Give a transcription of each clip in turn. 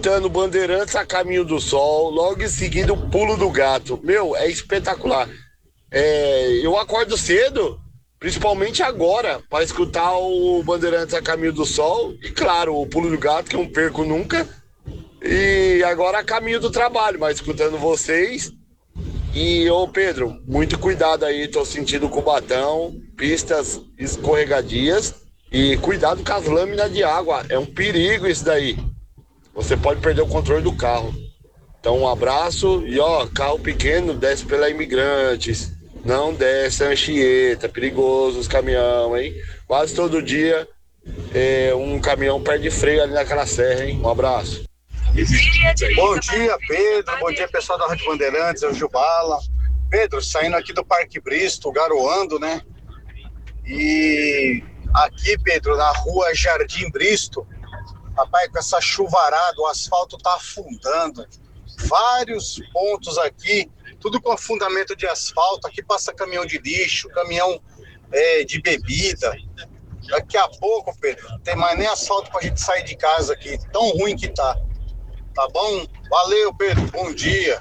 escutando Bandeirantes a Caminho do Sol, logo em seguida o Pulo do Gato. Meu, é espetacular. Eu acordo cedo, principalmente agora, para escutar o Bandeirantes a Caminho do Sol e, claro, o Pulo do Gato, que eu não perco nunca. E agora a caminho do trabalho, mas escutando vocês. E, ô Pedro, muito cuidado aí, tô sentindo Cubatão, pistas escorregadias e cuidado com as lâminas de água, é um perigo isso daí. Você pode perder o controle do carro. Então um abraço e carro pequeno desce pela Imigrantes, não desce a Anchieta, perigoso os caminhão, hein? Quase todo dia um caminhão perde freio ali naquela serra, hein? Um abraço. Bom dia, Pedro. Bom dia, pessoal da Rádio Bandeirantes, é o Jubala. Pedro, saindo aqui do Parque Bristol, garoando, né? E aqui, Pedro, na rua Jardim Bristol, rapaz, com essa chuvarada, o asfalto tá afundando. Vários pontos aqui, tudo com afundamento de asfalto. Aqui passa caminhão de lixo, caminhão de bebida. Daqui a pouco, Pedro, não tem mais nem asfalto pra gente sair de casa aqui, tão ruim que tá. Tá bom? Valeu, Pedro. Bom dia.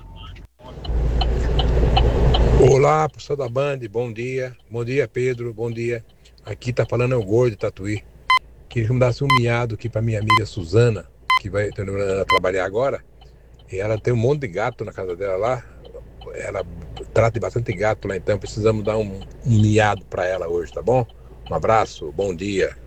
Olá, professor da Band. Bom dia. Bom dia, Pedro. Bom dia. Aqui tá falando é o Gordo de Tatuí. Queria que me desse um miado aqui pra minha amiga Suzana, que vai trabalhar agora. E ela tem um monte de gato na casa dela lá. Ela trata de bastante gato lá, então precisamos dar um miado pra ela hoje, tá bom? Um abraço, bom dia.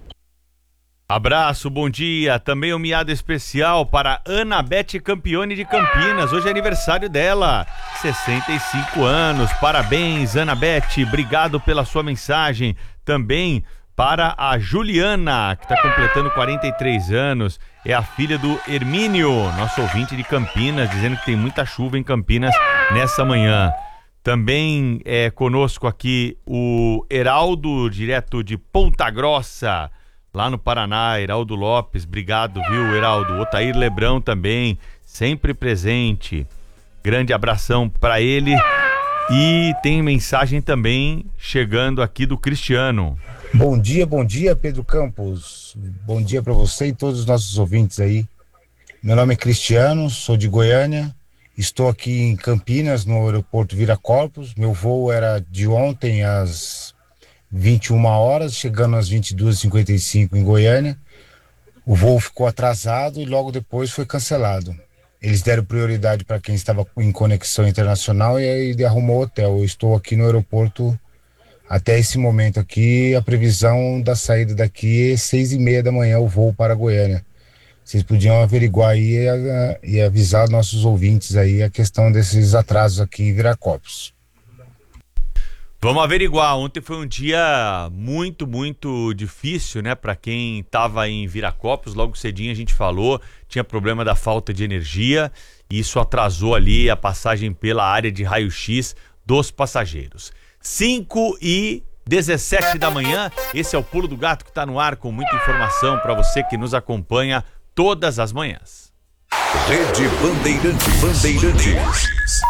Abraço, bom dia. Também um miado especial para Ana Beth Campione de Campinas. Hoje é aniversário dela, 65 anos. Parabéns, Ana Beth. Obrigado pela sua mensagem. Também para a Juliana, que está completando 43 anos. É a filha do Hermínio, nosso ouvinte de Campinas, dizendo que tem muita chuva em Campinas nessa manhã. Também é conosco aqui o Heraldo, direto de Ponta Grossa, lá no Paraná. Heraldo Lopes, obrigado, viu, Heraldo? Otair Lebrão também, sempre presente. Grande abração para ele. E tem mensagem também chegando aqui do Cristiano. Bom dia, Pedro Campos. Bom dia para você e todos os nossos ouvintes aí. Meu nome é Cristiano, sou de Goiânia. Estou aqui em Campinas, no aeroporto Viracopos. Meu voo era de ontem às 21 horas, chegando às 22h55 em Goiânia. O voo ficou atrasado e logo depois foi cancelado. Eles deram prioridade para quem estava em conexão internacional e aí arrumou hotel. Eu estou aqui no aeroporto até esse momento aqui. A previsão da saída daqui é 6h30 da manhã, o voo para Goiânia. Vocês podiam averiguar aí e avisar nossos ouvintes aí a questão desses atrasos aqui em Viracopos. Vamos averiguar. Ontem foi um dia muito, muito difícil, né? Para quem estava em Viracopos, logo cedinho a gente falou, tinha problema da falta de energia e isso atrasou ali a passagem pela área de raio-x dos passageiros. 5h17 da manhã, esse é o Pulo do Gato que está no ar com muita informação para você que nos acompanha todas as manhãs. Rede Bandeirantes.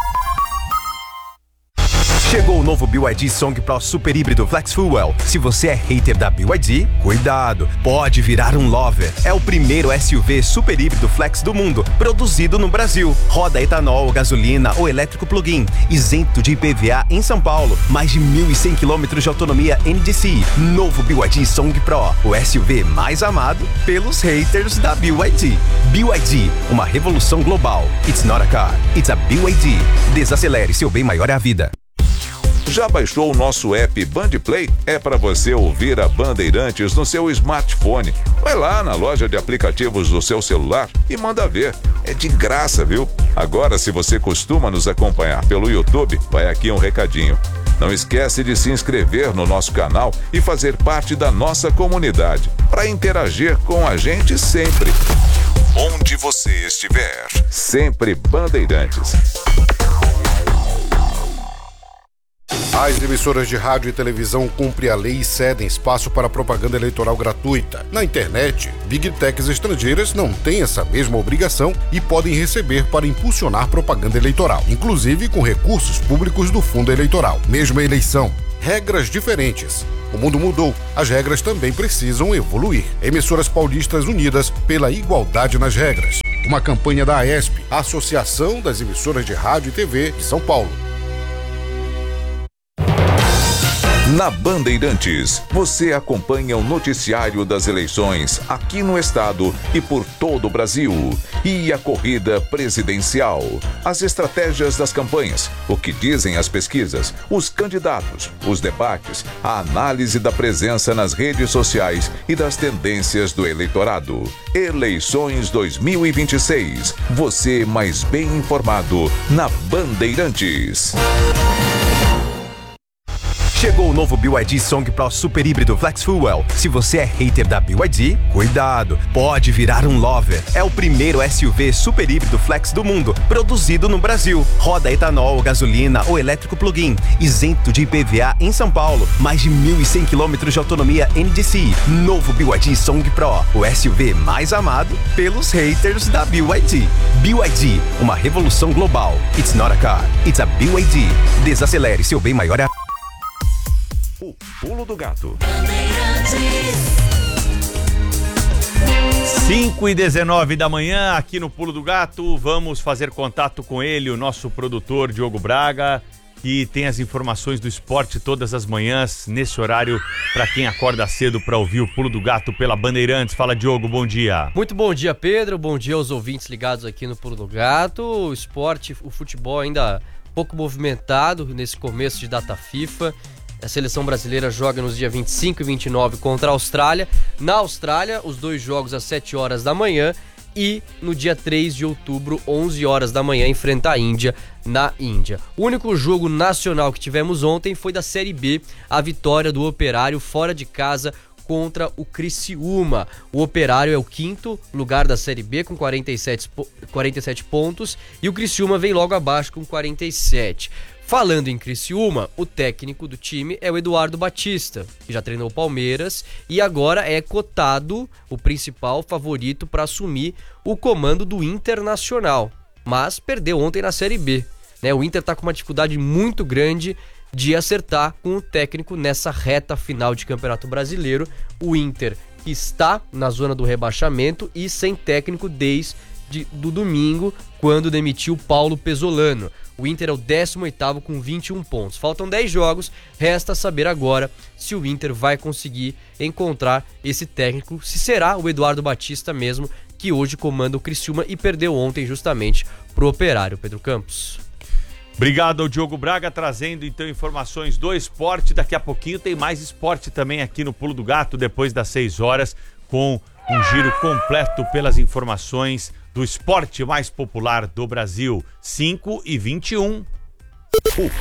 Chegou o novo BYD Song Pro Super Híbrido Flex Fuel. Se você é hater da BYD, cuidado, pode virar um lover. É o primeiro SUV super híbrido flex do mundo, produzido no Brasil. Roda etanol, gasolina ou elétrico plug-in, isento de IPVA em São Paulo. Mais de 1.100 km de autonomia NDC. Novo BYD Song Pro, o SUV mais amado pelos haters da BYD. BYD, uma revolução global. It's not a car, it's a BYD. Desacelere, seu bem maior é a vida. Já baixou o nosso app Bandplay? É para você ouvir a Bandeirantes no seu smartphone. Vai lá na loja de aplicativos do seu celular e manda ver. É de graça, viu? Agora, se você costuma nos acompanhar pelo YouTube, vai aqui um recadinho. Não esquece de se inscrever no nosso canal e fazer parte da nossa comunidade, para interagir com a gente sempre. Onde você estiver, sempre Bandeirantes. As emissoras de rádio e televisão cumprem a lei e cedem espaço para propaganda eleitoral gratuita. Na internet, Big Techs estrangeiras não têm essa mesma obrigação e podem receber para impulsionar propaganda eleitoral, inclusive com recursos públicos do fundo eleitoral. Mesma eleição, regras diferentes. O mundo mudou, as regras também precisam evoluir. Emissoras paulistas unidas pela igualdade nas regras. uma campanha da AESP, Associação das Emissoras de Rádio e TV de São Paulo. Na Bandeirantes, você acompanha o noticiário das eleições aqui no estado e por todo o Brasil. E a corrida presidencial, as estratégias das campanhas, o que dizem as pesquisas, os candidatos, os debates, a análise da presença nas redes sociais e das tendências do eleitorado. Eleições 2026. Você mais bem informado na Bandeirantes. Chegou o novo BYD Song Pro Super Híbrido Flex Fuel. Se você é hater da BYD, cuidado, pode virar um lover. É o primeiro SUV super híbrido flex do mundo, produzido no Brasil. Roda etanol, gasolina ou elétrico plug-in, isento de IPVA em São Paulo. Mais de 1.100 km de autonomia NDC. Novo BYD Song Pro, o SUV mais amado pelos haters da BYD. BYD, uma revolução global. It's not a car, it's a BYD. Desacelere, seu bem maior é a... O Pulo do Gato. 5h19 da manhã, aqui no Pulo do Gato, vamos fazer contato com ele, o nosso produtor Diogo Braga, que tem as informações do esporte todas as manhãs, nesse horário, para quem acorda cedo para ouvir o Pulo do Gato pela Bandeirantes. Fala, Diogo, bom dia. Muito bom dia, Pedro, bom dia aos ouvintes ligados aqui no Pulo do Gato. O esporte, o futebol ainda pouco movimentado nesse começo de data FIFA. A seleção brasileira joga nos dias 25 e 29 contra a Austrália. Na Austrália, os dois jogos às 7 horas da manhã. E no dia 3 de outubro, 11 horas da manhã, enfrenta a Índia na Índia. O único jogo nacional que tivemos ontem foi da Série B, a vitória do Operário fora de casa contra o Criciúma. O Operário é o 5º lugar da Série B com 47 pontos e o Criciúma vem logo abaixo com 47. Falando em Criciúma, o técnico do time é o Eduardo Batista, que já treinou o Palmeiras e agora é cotado o principal favorito para assumir o comando do Internacional, mas perdeu ontem na Série B. O Inter está com uma dificuldade muito grande de acertar com o técnico nessa reta final de Campeonato Brasileiro. O Inter está na zona do rebaixamento e sem técnico desde do domingo, quando demitiu Paulo Pesolano. O Inter é o 18º com 21 pontos. Faltam 10 jogos, resta saber agora se o Inter vai conseguir encontrar esse técnico, se será o Eduardo Batista mesmo, que hoje comanda o Criciúma e perdeu ontem justamente pro Operário. Pedro Campos. Obrigado ao Diogo Braga, trazendo então informações do esporte. Daqui a pouquinho tem mais esporte também aqui no Pulo do Gato, depois das 6 horas, com um giro completo pelas informações do esporte mais popular do Brasil. 5h21. O